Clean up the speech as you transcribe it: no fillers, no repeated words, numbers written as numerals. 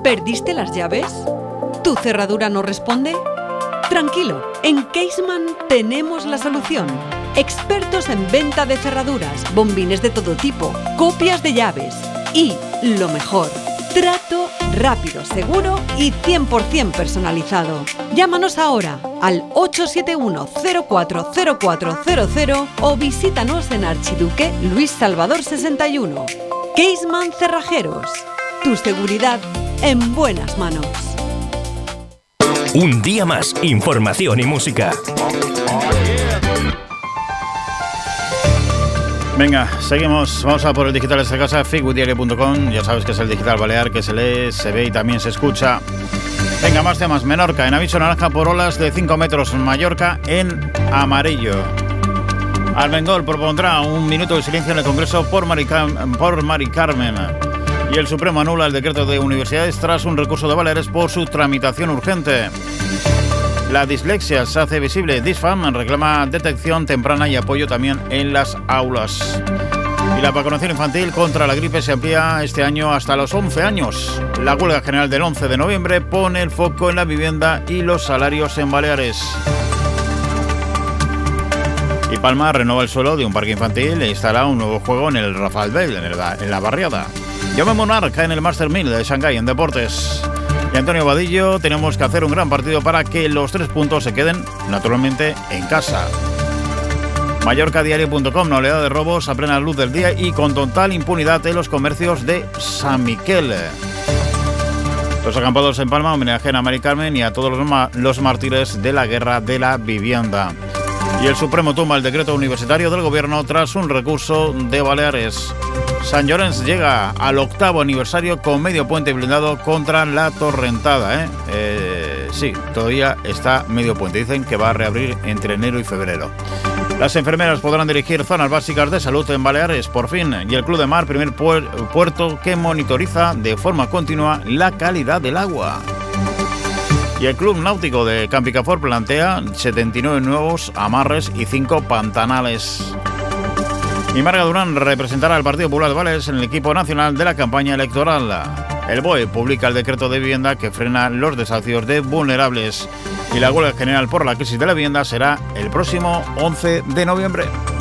¿Perdiste las llaves? ¿Tu cerradura no responde? Tranquilo, en Caseman tenemos la solución. Expertos en venta de cerraduras, bombines de todo tipo, copias de llaves y, lo mejor, trato rápido, seguro y 100% personalizado. Llámanos ahora al 871-040400 o visítanos en Archiduque Luis Salvador 61. Caseman Cerrajeros. Tu seguridad en buenas manos. Un día más, información y música. Venga, seguimos. Vamos a por el digital de esta casa, figudiario.com. Ya sabes que es el digital balear, que se lee, se ve y también se escucha. Venga, más temas. Menorca, en aviso naranja por olas de 5 metros. Mallorca, en amarillo. Armengol propondrá un minuto de silencio en el Congreso por Mari Carmen. Y el Supremo anula el decreto de universidades tras un recurso de Baleares por su tramitación urgente. La dislexia se hace visible. Disfam reclama detección temprana y apoyo también en las aulas. Y la vacunación infantil contra la gripe se amplía este año hasta los 11 años. La huelga general del 11 de noviembre pone el foco en la vivienda y los salarios en Baleares. Y Palma renova el suelo de un parque infantil e instala un nuevo juego en el Rafael Bell, en la barriada. Jaume Munar cae en el Master 1000 de Shanghái en deportes. Y Antonio Vadillo, tenemos que hacer un gran partido para que los 3 puntos se queden, naturalmente, en casa. MallorcaDiario.com, una oleada de robos a plena luz del día y con total impunidad en los comercios de San Miquel. Los acampados en Palma homenajean a Mari Carmen y a todos los mártires de la guerra de la vivienda. Y el Supremo tumba el decreto universitario del gobierno tras un recurso de Baleares. Sant Llorenç llega al 8º aniversario con medio puente blindado contra la torrentada. Sí, todavía está medio puente. Dicen que va a reabrir entre enero y febrero. Las enfermeras podrán dirigir zonas básicas de salud en Baleares, por fin. Y el Club de Mar, primer puerto que monitoriza de forma continua la calidad del agua. Y el Club Náutico de Campicafort plantea 79 nuevos amarres y 5 pantanales. Y Marga Durán representará al Partido Popular de Baleares en el equipo nacional de la campaña electoral. El BOE publica el decreto de vivienda que frena los desahucios de vulnerables. Y la huelga general por la crisis de la vivienda será el próximo 11 de noviembre.